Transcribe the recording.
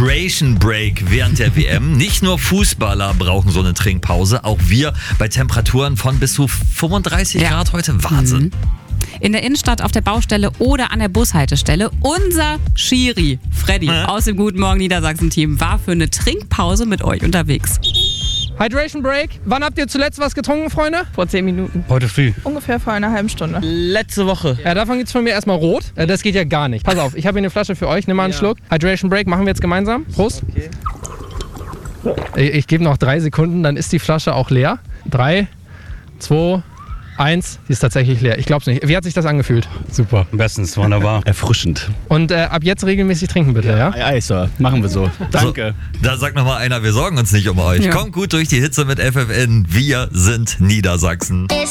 Hydration Break während der WM. Nicht nur Fußballer brauchen so eine Trinkpause, auch wir bei Temperaturen von bis zu 35 Grad heute. Wahnsinn. In der Innenstadt, auf der Baustelle oder an der Bushaltestelle. Unser Schiri, Freddy aus dem Guten Morgen Niedersachsen-Team, war für eine Trinkpause mit euch unterwegs. Hydration Break. Wann habt ihr zuletzt was getrunken, Freunde? Vor 10 Minuten. Heute früh. Ungefähr vor einer halben Stunde. Letzte Woche. Ja, davon gibt's von mir erstmal rot. Das geht ja gar nicht. Pass auf, ich habe hier eine Flasche für euch. Nimm mal einen Schluck. Hydration Break machen wir jetzt gemeinsam. Prost. Okay. Ich gebe noch 3 Sekunden, dann ist die Flasche auch leer. 3, 2, 1. Sie ist tatsächlich leer. Ich glaub's nicht. Wie hat sich das angefühlt? Super. Bestens, wunderbar. Erfrischend. Und ab jetzt regelmäßig trinken bitte, ja? Ja, Sir. Machen wir so. Danke. So, da sagt nochmal einer, wir sorgen uns nicht um euch. Ja. Kommt gut durch die Hitze mit FFN. Wir sind Niedersachsen.